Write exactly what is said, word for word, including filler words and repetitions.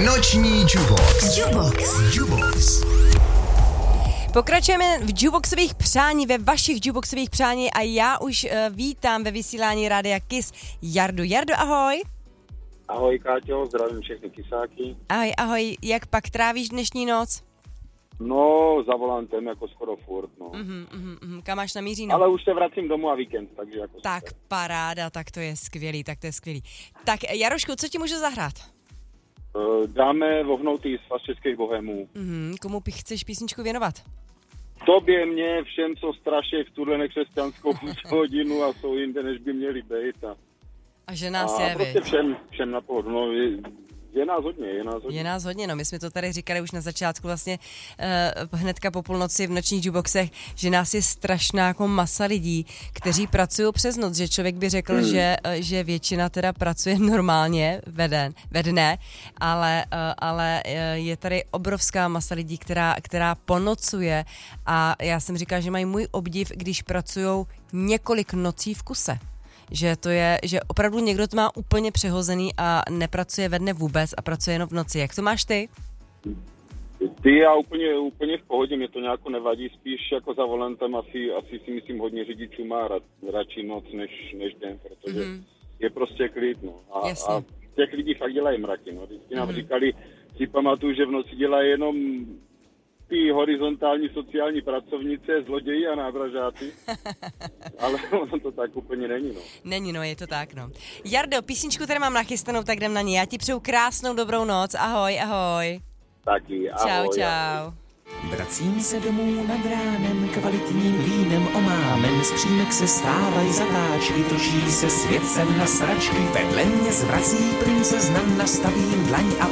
Noční Jubox. Jubox. Jubox. Pokračujeme v Juboxových přání, ve vašich Juboxových přání a já už uh, vítám ve vysílání Rádia Kiss Jardu. Jardo, ahoj. Ahoj Káťo, zdravím všechny kysáky. Ahoj, ahoj, jak pak trávíš dnešní noc? No, za volantem jako skoro furt, no. Uh-huh, uh-huh, uh-huh. Kam máš namíříno? Ale už se vracím domů a víkend, takže jako Tak super. paráda, tak to je skvělý, tak to je skvělý. Tak Jarošku, co ti můžu zahrát? Uh, dáme vohnoutý svaz českých bohemů. Uh-huh. Komu pi- chceš písničku věnovat? Tobě, mě, všem, co straší v tuhle nekřesťanskou hodinu a jsou jinde, než by měli být. A, A že nás a je, prostě viď? všem, všem na pohodu. No, je, je nás hodně, je nás hodně. Je nás hodně, no my jsme to tady říkali už na začátku vlastně uh, hnedka po půlnoci v nočních juboxech, že nás je strašná jako masa lidí, kteří pracují přes noc, že člověk by řekl, hmm. že, uh, že většina teda pracuje normálně ve, den, ve dne, ale, uh, ale uh, je tady obrovská masa lidí, která, která ponocuje a já jsem říkala, že mají můj obdiv, když pracují několik nocí v kuse. Že to je, že opravdu někdo to má úplně přehozený a nepracuje ve dne vůbec a pracuje jenom v noci. Jak to máš ty? Ty já úplně, úplně v pohodě, mě to nějak nevadí, spíš jako za volantem asi, asi si myslím hodně řidičů má rad, radši noc než, než den, protože mm-hmm. je prostě klid, no. A, a těch lidí fakt dělají mraky, no. Vždycky nám mm-hmm. říkali, si pamatuju, že v noci dělají jenom ty horizontální sociální pracovnice, zloději a nádražáci, ale ono to tak úplně není, no. Není, no, je to tak, no. Jardo, písničku tady mám nachystanou, tak jdem na ní. Já ti přeju krásnou dobrou noc, ahoj, ahoj. Taky, ahoj. Čau, čau. Vracím se domů nad ránem, kvalitním vínem omámen, z přímek se stávají zatáčky, točí se svět sem na sračky, vedle mě zvrací princezna, nastavím dlaň a